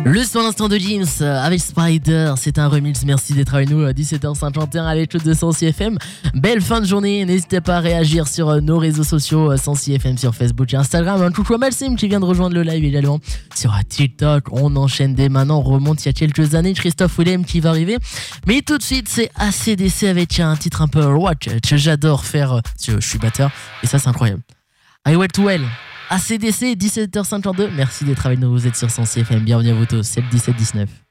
Le son l'instant de James avec Spider, c'est un remix. Merci d'être avec nous à 17h51 à l'écoute de Sensi FM. Belle fin de journée, n'hésitez pas à réagir sur nos réseaux sociaux Sensi FM sur Facebook et Instagram. Un coucou à Malsim qui vient de rejoindre le live également sur TikTok. On enchaîne dès maintenant, on remonte il y a quelques années. Christophe Willem qui va arriver. Mais tout de suite, c'est AC/DC avec un titre un peu rock que j'adore faire. Je suis batteur et ça c'est incroyable. I Went to Well. AC/DC 17h52, merci d'être avec nous, vous êtes sur Sensi FM, bienvenue à vous tous, c'est le 17-19.